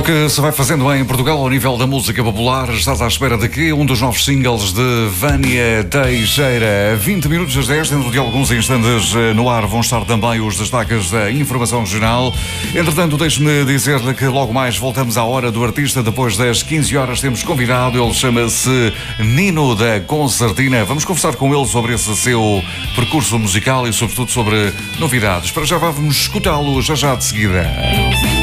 O que se vai fazendo em Portugal ao nível da música popular? Estás à espera de quê? Um dos novos singles de Vânia Teixeira. 20 minutos das 10, dentro de alguns instantes no ar vão estar também os destaques da informação regional. Entretanto, deixe-me dizer-lhe que logo mais voltamos à hora do artista. Depois das 15 horas temos convidado, ele chama-se Nino da Concertina. Vamos conversar com ele sobre esse seu percurso musical e sobretudo sobre novidades. Para já vamos escutá-lo já de seguida.